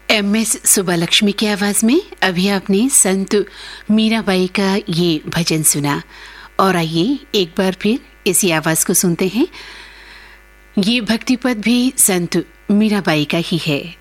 MS सुब्बालक्ष्मी की आवाज में अभी आपने संत मीराबाई का ये भजन सुना। और आइए एक बार फिर इसी आवाज को सुनते हैं। ये भक्ति पद भी संत मीराबाई का ही है।